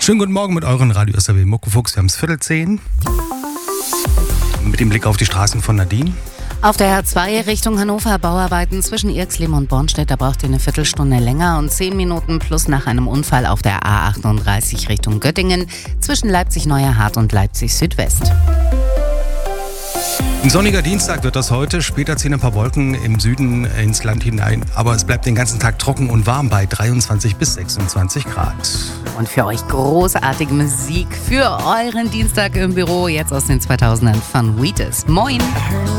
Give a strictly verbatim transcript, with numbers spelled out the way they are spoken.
Schönen guten Morgen mit euren Radio S R W Muckefuchs. Wir haben es Viertel zehn. Mit dem Blick auf die Straßen von Nadine. Auf der R zwei Richtung Hannover Bauarbeiten zwischen Irxleben und Bornstedt, da braucht ihr eine Viertelstunde länger und zehn Minuten plus nach einem Unfall auf der A achtunddreißig Richtung Göttingen zwischen Leipzig-Neuerhardt und Leipzig-Südwest. Ein sonniger Dienstag wird das heute. Später ziehen ein paar Wolken im Süden ins Land hinein. Aber es bleibt den ganzen Tag trocken und warm bei dreiundzwanzig bis sechsundzwanzig Grad. Und für euch großartige Musik für euren Dienstag im Büro, jetzt aus den zweitausendern von Wheatus. Moin!